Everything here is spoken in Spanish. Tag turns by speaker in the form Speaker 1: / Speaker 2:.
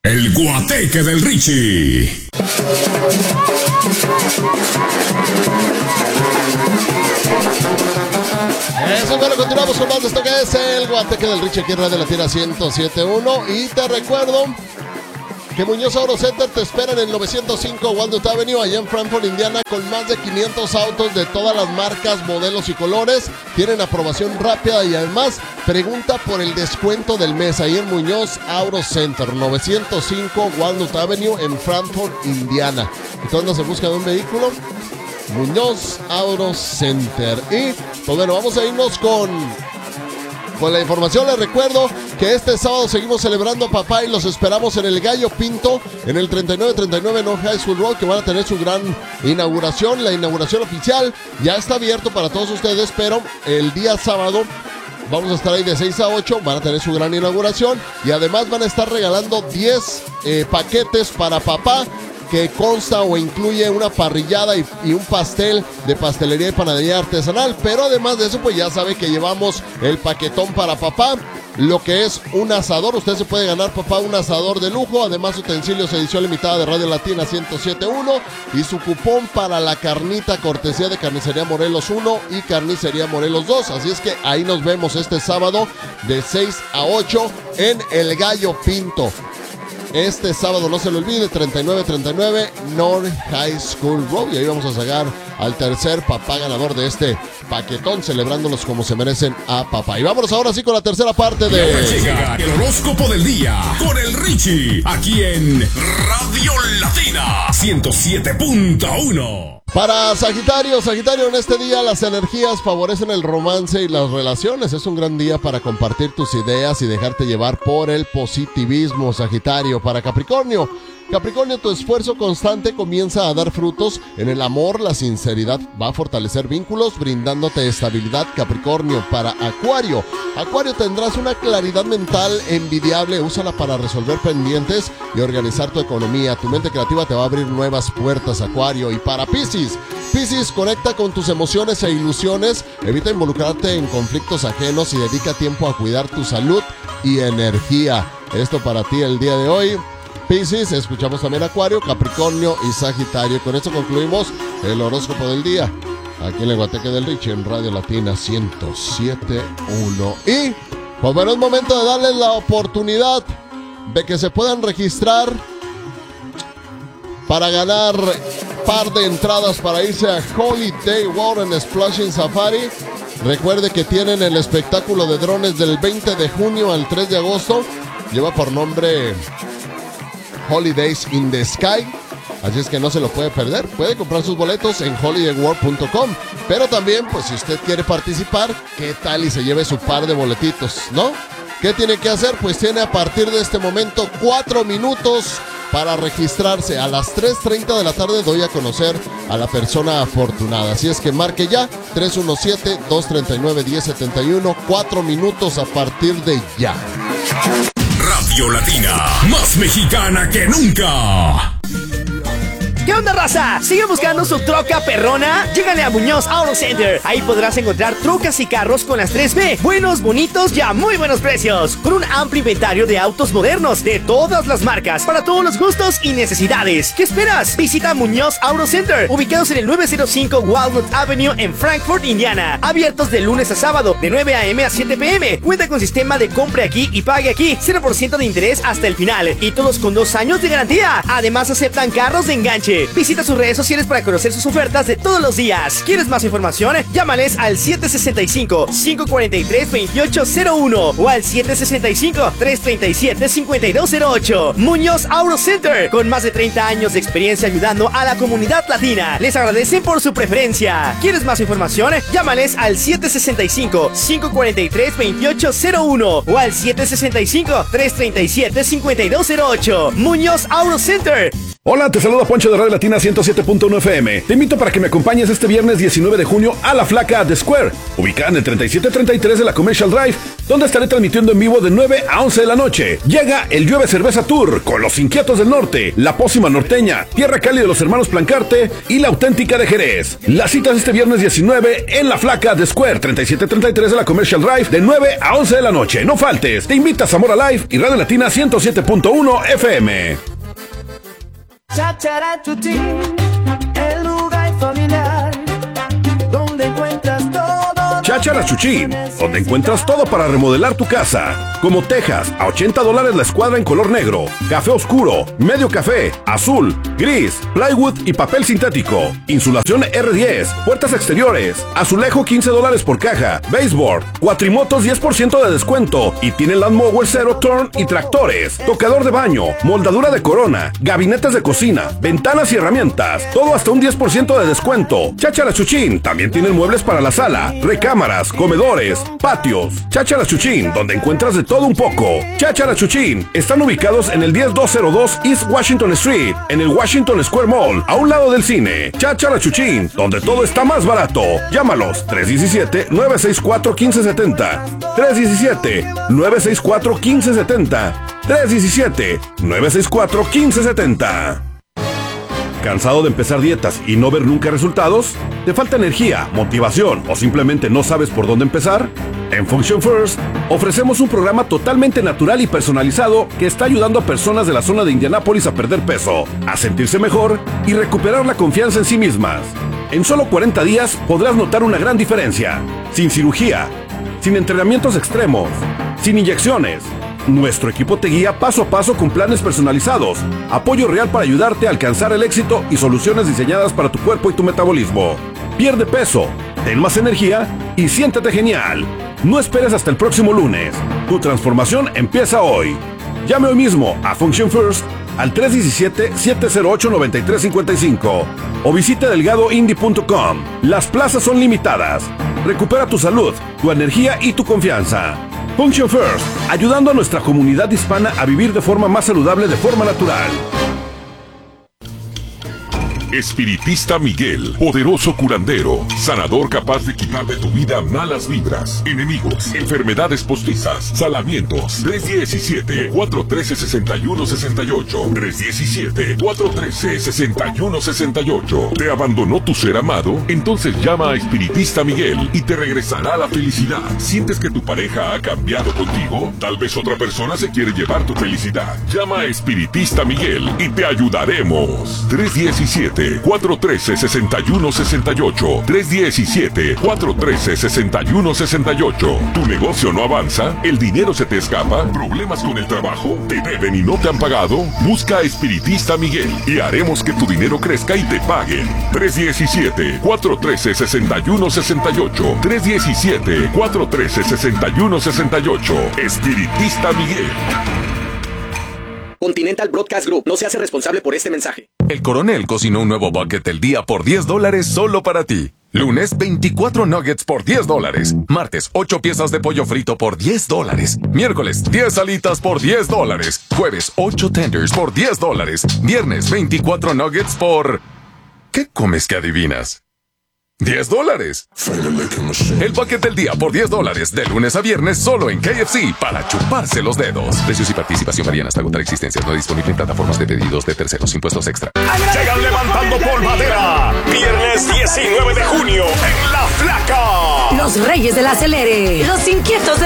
Speaker 1: El Guateque del Richie.
Speaker 2: Eso, bueno, continuamos con más de esto que es el Guateque del Richie aquí en Radio Latina 107.1. Y te recuerdo que Muñoz Auto Center te espera en el 905 Walnut Avenue, allá en Frankfort, Indiana, con más de 500 autos de todas las marcas, modelos y colores. Tienen aprobación rápida y además pregunta por el descuento del mes ahí en Muñoz Auto Center, 905 Walnut Avenue, en Frankfort, Indiana. Entonces se busca de un vehículo, Muñoz Auto Center. Y pues bueno, vamos a irnos con la información. Les recuerdo que este sábado seguimos celebrando a papá y los esperamos en el Gallo Pinto, en el 3939 North High School Road, que van a tener su gran inauguración. La inauguración oficial ya está abierto para todos ustedes, pero el día sábado vamos a estar ahí de 6 a 8, van a tener su gran inauguración y además van a estar regalando 10 paquetes para papá, que consta o incluye una parrillada y un pastel de pastelería y panadería artesanal. Pero además de eso, pues ya sabe que llevamos el paquetón para papá, lo que es un asador. Usted se puede ganar, papá, un asador de lujo, además utensilios edición limitada de Radio Latina 107.1 y su cupón para la carnita cortesía de Carnicería Morelos 1 y Carnicería Morelos 2. Así es que ahí nos vemos este sábado de 6 a 8 en el Gallo Pinto. Este sábado, no se lo olvide, 3939 North High School Road. Y ahí vamos a sacar al tercer papá ganador de este paquetón, celebrándolos como se merecen a papá. Y vámonos ahora sí con la tercera parte de...
Speaker 1: Ahora llega el horóscopo del día con el Richie, aquí en Radio Latina 107.1.
Speaker 2: Para Sagitario, en este día las energías favorecen el romance y las relaciones. Es un gran día para compartir tus ideas y dejarte llevar por el positivismo, Sagitario. Para Capricornio, tu esfuerzo constante comienza a dar frutos. En el amor, la sinceridad va a fortalecer vínculos, brindándote estabilidad, Capricornio. Para Acuario, tendrás una claridad mental envidiable. Úsala para resolver pendientes y organizar tu economía. Tu mente creativa te va a abrir nuevas puertas, Acuario. Y para Piscis, conecta con tus emociones e ilusiones. Evita involucrarte en conflictos ajenos y dedica tiempo a cuidar tu salud y energía. Esto para ti el día de hoy, Piscis. Escuchamos también Acuario, Capricornio y Sagitario. Con esto concluimos el horóscopo del día aquí en el Guateque del Richie en Radio Latina 107.1. Y pues bueno, es momento de darles la oportunidad de que se puedan registrar para ganar par de entradas para irse a Holiday World en Splashing Safari. Recuerde que tienen el espectáculo de drones del 20 de junio al 3 de agosto. Lleva por nombre Holidays in the Sky, así es que no se lo puede perder. Puede comprar sus boletos en holidayworld.com, pero también, pues si usted quiere participar, ¿qué tal y se lleve su par de boletitos, no? ¿Qué tiene que hacer? Pues tiene a partir de este momento 4 minutos para registrarse. A las 3:30 de la tarde doy a conocer a la persona afortunada, así es que marque ya 317-239-1071. 4 minutos a partir de ya.
Speaker 1: Radio Latina, más mexicana que nunca.
Speaker 3: ¿Qué onda, raza? ¿Sigue buscando su troca perrona? Llégale a Muñoz Auto Center. Ahí podrás encontrar trocas y carros con las 3B, buenos, bonitos y a muy buenos precios, con un amplio inventario de autos modernos de todas las marcas, para todos los gustos y necesidades. ¿Qué esperas? Visita Muñoz Auto Center, ubicados en el 905 Walnut Avenue en Frankfort, Indiana. Abiertos de lunes a sábado, de 9 a.m. a 7 p.m. Cuenta con sistema de compre aquí y pague aquí, 0% de interés hasta el final, y todos con 2 años de garantía. Además aceptan carros de enganche. Visita sus redes sociales para conocer sus ofertas de todos los días. ¿Quieres más información? Llámales al 765-543-2801 o al 765-337-5208. Muñoz Auto Center, con más de 30 años de experiencia ayudando a la comunidad latina. Les agradecen por su preferencia. ¿Quieres más información? Llámales al 765-543-2801 o al 765-337-5208. Muñoz Auto Center.
Speaker 4: Hola, te saluda Poncho de Radio Latina 107.1 FM. Te invito para que me acompañes este viernes 19 de junio a La Flaca The Square, ubicada en el 3733 de la Commercial Drive, donde estaré transmitiendo en vivo de 9 a 11 de la noche. Llega el Llueve Cerveza Tour con Los Inquietos del Norte, La Pócima Norteña, Tierra Cálida de los Hermanos Plancarte y La Auténtica de Jerez. Las citas este viernes 19 en La Flaca The Square, 3733 de la Commercial Drive, de 9 a 11 de la noche. No faltes. Te invita a Zamora Live y Radio Latina 107.1 FM.
Speaker 5: Chacharachuchín, el lugar familiar donde encuentras todo.
Speaker 4: Chacharachuchín, donde encuentras todo para remodelar tu casa, como tejas a $80 la escuadra en color negro, café oscuro, medio café, azul, gris, plywood y papel sintético, insulación R10, puertas exteriores, azulejo $15 por caja, baseboard, cuatrimotos 10% de descuento y tienen lawnmower Zero Turn y tractores, tocador de baño, moldadura de corona, gabinetes de cocina, ventanas y herramientas, todo hasta un 10% de descuento. Chacharachuchín también tienen muebles para la sala, recámaras, comedores, patios. Chacharachuchín, donde encuentras de todo un poco. Chacharachuchín, están ubicados en el 10202 East Washington Street, en el Washington Square Mall, a un lado del cine. Chacharachuchín, donde todo está más barato. Llámalos 317-964-1570. 317-964-1570. 317-964-1570. ¿Cansado de empezar dietas y no ver nunca resultados? ¿Te falta energía, motivación o simplemente no sabes por dónde empezar? En Function First ofrecemos un programa totalmente natural y personalizado que está ayudando a personas de la zona de Indianápolis a perder peso, a sentirse mejor y recuperar la confianza en sí mismas. En solo 40 días podrás notar una gran diferencia. Sin cirugía, sin entrenamientos extremos, sin inyecciones. Nuestro equipo te guía paso a paso con planes personalizados, apoyo real para ayudarte a alcanzar el éxito y soluciones diseñadas para tu cuerpo y tu metabolismo. Pierde peso, ten más energía y siéntete genial. No esperes hasta el próximo lunes. Tu transformación empieza hoy. Llame hoy mismo a Function First al 317-708-9355 o visite delgadoindie.com. Las plazas son limitadas. Recupera tu salud, tu energía y tu confianza. Function First, ayudando a nuestra comunidad hispana a vivir de forma más saludable, de forma natural.
Speaker 1: Espiritista Miguel, poderoso curandero, sanador capaz de quitar de tu vida malas vibras, enemigos, enfermedades postizas, salamientos. 317-413-6168. 317-413-6168. ¿Te abandonó tu ser amado? Entonces llama a Espiritista Miguel y te regresará la felicidad. ¿Sientes que tu pareja ha cambiado contigo? Tal vez otra persona se quiere llevar tu felicidad. Llama a Espiritista Miguel y te ayudaremos. 317-413-6168. 317-413-6168. ¿Tu negocio no avanza? ¿El dinero se te escapa? ¿Problemas con el trabajo? ¿Te deben y no te han pagado? Busca a Espiritista Miguel y haremos que tu dinero crezca y te paguen. 317-413-6168. 317-413-6168. Espiritista Miguel.
Speaker 3: Continental Broadcast Group no se hace responsable por este mensaje.
Speaker 6: El Coronel cocinó un nuevo bucket del día por $10 solo para ti. Lunes, 24 nuggets por $10. Martes, 8 piezas de pollo frito por $10. Miércoles, 10 alitas por $10. Jueves, 8 tenders por $10. Viernes, 24 nuggets por... ¿Qué comes que adivinas? $10. El bucket del día por $10 de lunes a viernes solo en KFC para chuparse los dedos. Precios y participación varían hasta agotar existencias. No disponible en plataformas de pedidos de terceros. Impuestos extra.
Speaker 1: Llegan levantando polvadera. Viernes 19 de junio en La Flaca.
Speaker 7: Los Reyes del Acelere. Los Inquietos del